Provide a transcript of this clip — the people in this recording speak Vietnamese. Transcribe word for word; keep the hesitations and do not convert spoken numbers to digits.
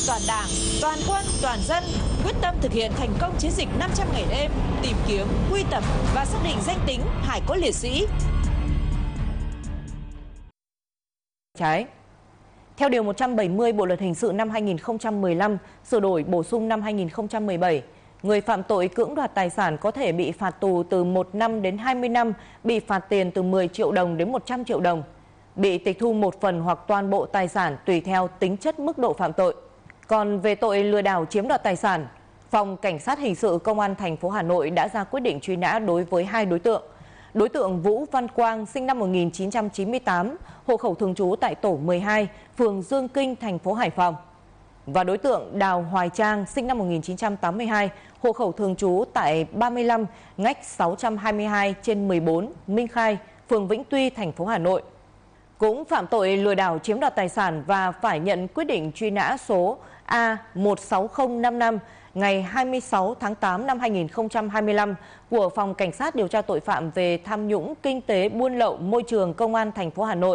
toàn Đảng, toàn quân, toàn dân quyết tâm thực hiện thành công chiến dịch năm trăm ngày đêm, tìm kiếm, quy tập và xác định danh tính hải cốt liệt sĩ. Trái. Theo Điều một trăm bảy mươi Bộ Luật Hình sự năm hai nghìn không trăm mười lăm, sửa đổi bổ sung năm hai nghìn không trăm mười bảy, người phạm tội cưỡng đoạt tài sản có thể bị phạt tù từ một năm đến hai mươi năm, bị phạt tiền từ mười triệu đồng đến một trăm triệu đồng, bị tịch thu một phần hoặc toàn bộ tài sản tùy theo tính chất mức độ phạm tội. Còn về tội lừa đảo chiếm đoạt tài sản, Phòng Cảnh sát Hình sự Công an thành phố Hà Nội đã ra quyết định truy nã đối với hai đối tượng. Đối tượng Vũ Văn Quang sinh năm một nghìn chín trăm chín mươi tám, hộ khẩu thường trú tại tổ mười hai, phường Dương Kinh, thành phố Hải Phòng. Và đối tượng Đào Hoài Trang sinh năm một nghìn chín trăm tám mươi hai, hộ khẩu thường trú tại ba mươi lăm ngách sáu trăm hai mươi hai trên mười bốn Minh Khai, phường Vĩnh Tuy, thành phố Hà Nội, cũng phạm tội lừa đảo chiếm đoạt tài sản và phải nhận quyết định truy nã số A một sáu không năm năm ngày hai mươi sáu tháng tám năm hai nghìn không trăm hai mươi lăm của Phòng Cảnh sát điều tra tội phạm về tham nhũng kinh tế buôn lậu môi trường Công an thành phố Hà Nội.